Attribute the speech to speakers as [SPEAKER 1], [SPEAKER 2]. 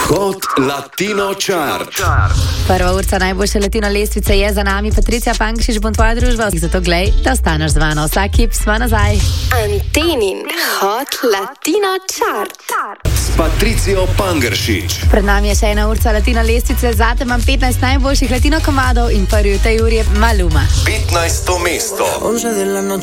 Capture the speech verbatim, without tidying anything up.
[SPEAKER 1] Hot Latino Chart.
[SPEAKER 2] Prva urca najboljše latino lestvice je za nami. Patricija Pankšič bom tvoja družba, zato glej, da ostaneš z mano. Vsak hip smo nazaj.
[SPEAKER 3] Antenin Hot Latino Chart
[SPEAKER 1] S Patricijo Pangeršič.
[SPEAKER 2] Pred nami je še ena urca latino lestvice, zate imam petnajst najboljših latino komadov in prvi v tej uri je Maluma.
[SPEAKER 1] petnajsto mesto.